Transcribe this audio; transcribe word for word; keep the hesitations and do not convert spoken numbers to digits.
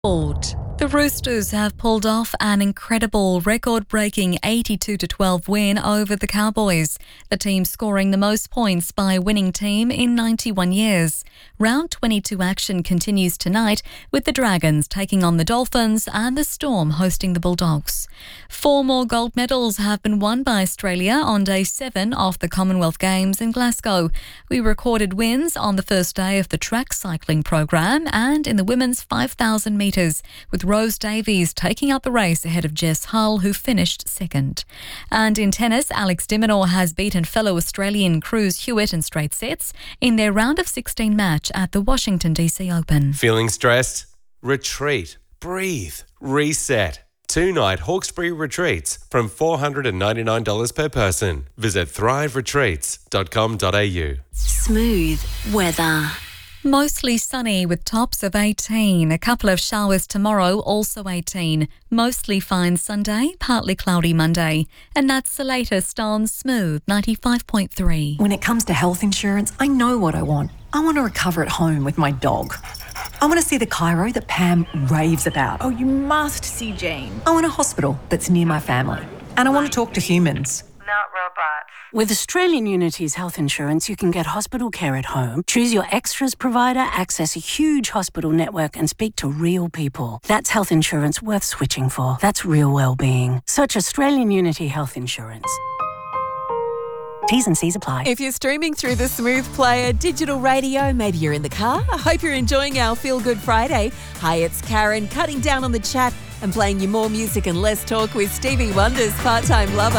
Sport. The Roosters have pulled off an incredible record-breaking eighty-two to twelve win over the Cowboys, the team scoring the most points by a winning team in ninety-one years. Round twenty-two action continues tonight with the Dragons taking on the Dolphins and the Storm hosting the Bulldogs. Four more gold medals have been won by Australia on day seven of the Commonwealth Games in Glasgow. We recorded wins on the first day of the track cycling program and in the women's five thousand metres, with Rose Davies taking up the race ahead of Jess Hull, who finished second. And in tennis, Alex de Minaur has beaten fellow Australian Cruz Hewitt in straight sets in their round of sixteen match at the Washington D C Open. Feeling stressed? Retreat. Breathe. Reset. Two-night Hawkesbury retreats from four hundred ninety-nine dollars per person. Visit thrive retreats dot com dot a u. Smooth weather. Mostly sunny with tops of eighteen. A couple of showers tomorrow, also eighteen. Mostly fine Sunday, partly cloudy Monday. And that's the latest on Smooth ninety-five point three. When it comes to health insurance, I know what I want. I want to recover at home with my dog. I want to see the chiro that Pam raves about. Oh, you must see Jane. I want a hospital that's near my family. And I want to talk to humans. Not robots. With Australian Unity's health insurance, you can get hospital care at home, choose your extras provider, access a huge hospital network and speak to real people. That's health insurance worth switching for. That's real well-being. Search Australian Unity Health Insurance. T's and C's apply. If you're streaming through the Smooth Player digital radio, maybe you're in the car. I hope you're enjoying our Feel Good Friday. Hi, it's Karen, cutting down on the chat and playing you more music and less talk with Stevie Wonder's Part-Time Lover.